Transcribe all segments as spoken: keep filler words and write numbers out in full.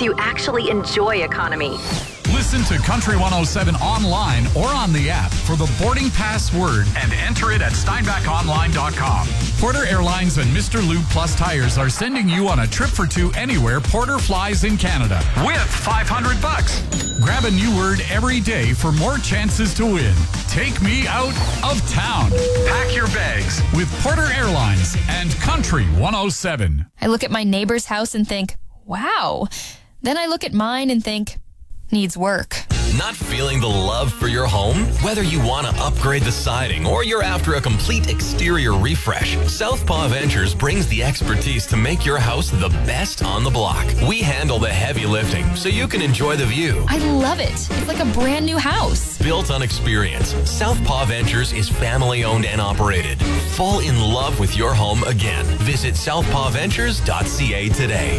you actually enjoy economy. Listen to Country one oh seven online or on the app for the boarding pass word and enter it at steinbach online dot com. Porter Airlines and Mister Lube Plus Tires are sending you on a trip for two anywhere Porter flies in Canada with five hundred bucks. Grab a new word every day for more chances to win. Take me out of town. Pack your bags with Porter Airlines and Country one oh seven. I look at my neighbor's house and think, wow. Then I look at mine and think, needs work. Not feeling the love for your home? Whether you want to upgrade the siding or you're after a complete exterior refresh, Southpaw Ventures brings the expertise to make your house the best on the block. We handle the heavy lifting so you can enjoy the view. I love it. It's like a brand new house. Built on experience, Southpaw Ventures is family owned and operated. Fall in love with your home again. Visit southpaw ventures dot c a today.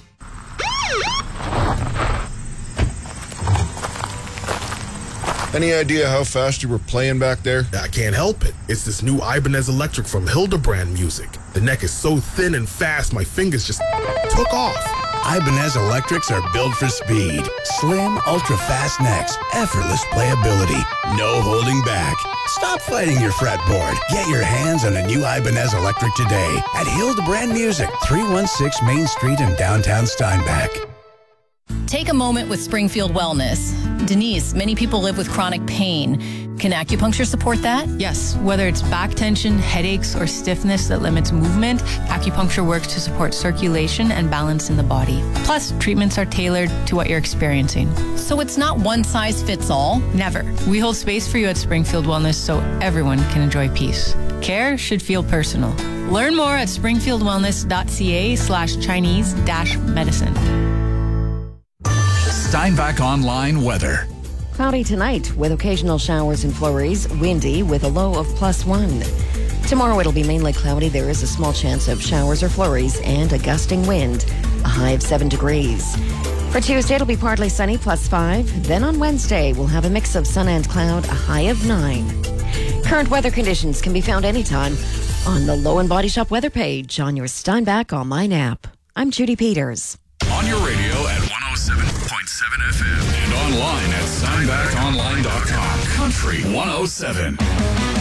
Any idea how fast you were playing back there? I can't help it. It's this new Ibanez Electric from Hildebrand Music. The neck is so thin and fast, my fingers just took off. Ibanez Electrics are built for speed. Slim, ultra-fast necks, effortless playability, no holding back. Stop fighting your fretboard. Get your hands on a new Ibanez Electric today at Hildebrand Music, three one six Main Street in downtown Steinbach. Take a moment with Springfield Wellness. Denise, many people live with chronic pain. Can acupuncture support that? Yes, whether it's back tension, headaches, or stiffness that limits movement, acupuncture works to support circulation and balance in the body. Plus, treatments are tailored to what you're experiencing. So it's not one size fits all? Never. We hold space for you at Springfield Wellness so everyone can enjoy peace. Care should feel personal. Learn more at springfield wellness dot c a slash Chinese dash medicine. Steinbach Online weather. Cloudy tonight with occasional showers and flurries. Windy with a low of plus one. Tomorrow it'll be mainly cloudy. There is a small chance of showers or flurries and a gusting wind. A high of seven degrees. For Tuesday it'll be partly sunny, plus five. Then on Wednesday we'll have a mix of sun and cloud, a high of nine. Current weather conditions can be found anytime on the Low and Body Shop weather page on your Steinbach Online app. I'm Judy Peters. On your radio at one oh seven point seven F M and online at steinbach online dot com. Country one oh seven.